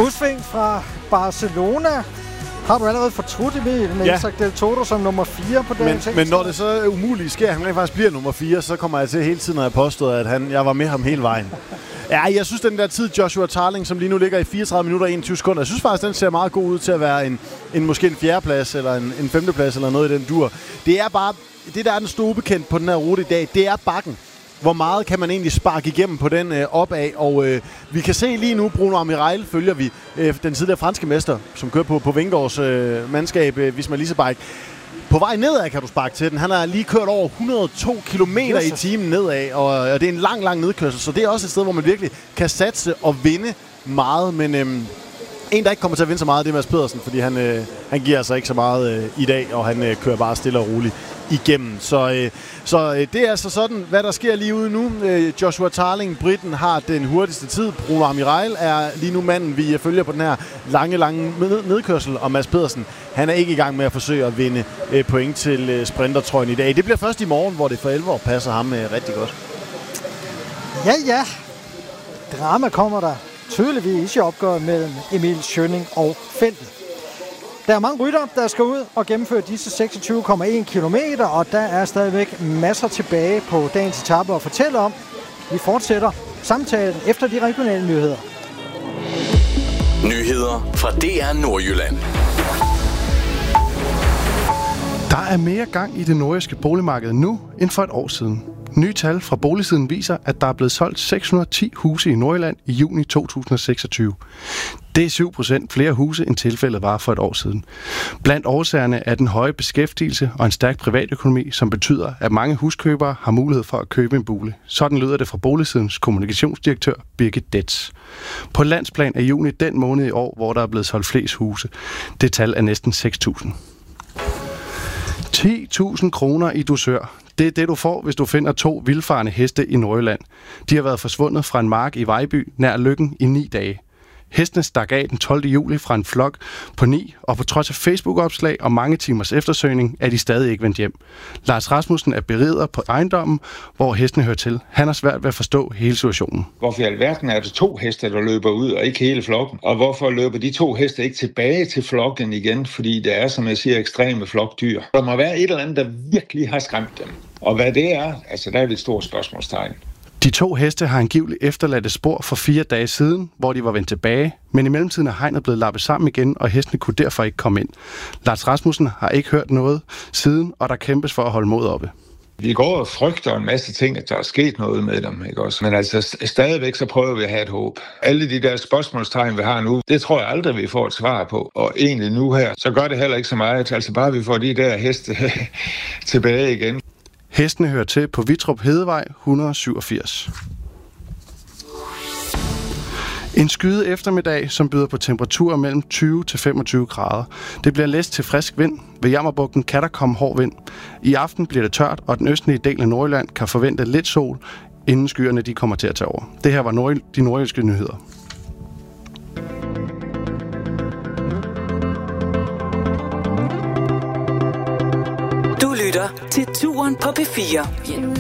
Udsving fra Barcelona. Har du allerede fortrudt, Emil, med Isaac Del Toro som nummer 4 på dagens? Men når det så umuligt sker, at han faktisk bliver nummer 4, så kommer jeg til hele tiden at påstå, at jeg var med ham hele vejen. Ja, jeg synes, den der tid, Joshua Tarling, som lige nu ligger i 34 minutter og 21 sekunder, jeg synes faktisk, den ser meget god ud til at være måske en fjerdeplads eller en femteplads eller noget i den dur. Det er bare, det der er den store ubekendt på den her rute i dag, det er bakken. Hvor meget kan man egentlig sparke igennem på den opad? Og vi kan se lige nu, Bruno Amiral følger vi, den tidligere franske mester, som kører på Vingårds mandskab, Visma Leasebike. På vej nedad kan du sparke til den. Han har lige kørt over 102 km i timen nedad, og det er en lang nedkørsel, så det er også et sted, hvor man virkelig kan satse og vinde meget. Men en, der ikke kommer til at vinde så meget, det er Mads Pedersen, fordi han giver altså ikke så meget i dag, og han kører bare stille og roligt igennem. Så det er altså sådan, hvad der sker lige ude nu. Joshua Tarling, briten, har den hurtigste tid. Bruno Amiral er lige nu manden, vi følger på den her lange nedkørsel. Og Mads Pedersen, han er ikke i gang med at forsøge at vinde point til sprintertrøjen i dag. Det bliver først i morgen, hvor det for 11 år passer ham rigtig godt. Ja. Drama kommer der tydeligvis i opgøret mellem Emil Schønning og feltet. Der er mange rytter, der skal ud og gennemføre disse 26,1 kilometer, og der er stadigvæk masser tilbage på dagens etape at fortælle om. Vi fortsætter samtalen efter de regionale nyheder. Nyheder fra DR Nordjylland. Der er mere gang i det nordjyske boligmarked nu end for et år siden. Nye tal fra Boligsiden viser, at der er blevet solgt 610 huse i Nordjylland i juni 2026. Det er 7% flere huse, end tilfældet var for et år siden. Blandt årsagerne er den høje beskæftigelse og en stærk privatøkonomi, som betyder, at mange huskøbere har mulighed for at købe en bolig. Sådan lyder det fra Boligsidens kommunikationsdirektør Birgit Detz. På landsplan er juni den måned i år, hvor der er blevet solgt flest huse. Det tal er næsten 6.000. 10.000 kroner i dusør. Det er det, du får, hvis du finder 2 vildfarne heste i Nordjylland. De har været forsvundet fra en mark i Vejby nær Løkken i 9 dage. Hestene stak af den 12. juli fra en flok på 9, og på trods af Facebook-opslag og mange timers eftersøgning er de stadig ikke vendt hjem. Lars Rasmussen er berider på ejendommen, hvor hestene hører til. Han har svært ved at forstå hele situationen. Hvorfor i alverden er det 2 heste, der løber ud, og ikke hele flokken? Og hvorfor løber de 2 heste ikke tilbage til flokken igen? Fordi det er, som jeg siger, ekstreme flokdyr. Der må være et eller andet, der virkelig har skræmt dem. Og hvad det er, der er et stort spørgsmålstegn. De 2 heste har angiveligt efterladt et spor for 4 dage siden, hvor de var vendt tilbage, men i mellemtiden er hegnet blevet lappet sammen igen, og hestene kunne derfor ikke komme ind. Lars Rasmussen har ikke hørt noget siden, og der kæmpes for at holde mod oppe. Vi går og frygter en masse ting, at der er sket noget med dem, ikke også? Men stadigvæk så prøver vi at have et håb. Alle de der spørgsmålstegn, vi har nu, det tror jeg aldrig, vi får et svar på. Og egentlig nu her, så gør det heller ikke så meget. Bare vi får de der heste tilbage igen. Hestene hører til på Vitrup Hedevej 187. En skyet eftermiddag, som byder på temperaturer mellem 20 til 25 grader. Det bliver læst til frisk vind. Ved Jammerbugten kan der komme hård vind. I aften bliver det tørt, og den østlige del af Nordjylland kan forvente lidt sol, inden skyerne de kommer til at tage over. Det her var de nordjyske nyheder. Du lytter til Turen på P4.